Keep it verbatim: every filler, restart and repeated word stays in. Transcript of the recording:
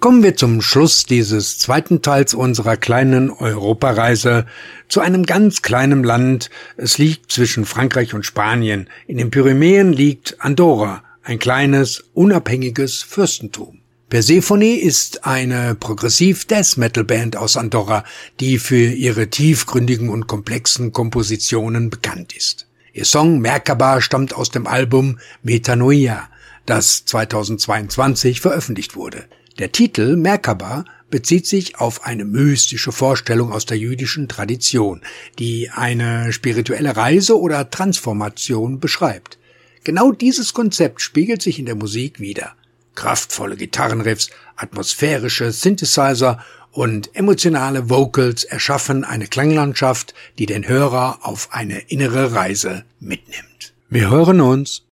kommen wir zum Schluss dieses zweiten Teils unserer kleinen Europareise zu einem ganz kleinen Land. Es liegt zwischen Frankreich und Spanien. In den Pyrenäen liegt Andorra, ein kleines, unabhängiges Fürstentum. Persephone ist eine Progressiv-Death-Metal-Band aus Andorra, die für ihre tiefgründigen und komplexen Kompositionen bekannt ist. Ihr Song Merkaba stammt aus dem Album Metanoia, das zweitausendzweiundzwanzig veröffentlicht wurde. Der Titel Merkaba bezieht sich auf eine mystische Vorstellung aus der jüdischen Tradition, die eine spirituelle Reise oder Transformation beschreibt. Genau dieses Konzept spiegelt sich in der Musik wider. Kraftvolle Gitarrenriffs, atmosphärische Synthesizer und emotionale Vocals erschaffen eine Klanglandschaft, die den Hörer auf eine innere Reise mitnimmt. Wir hören uns.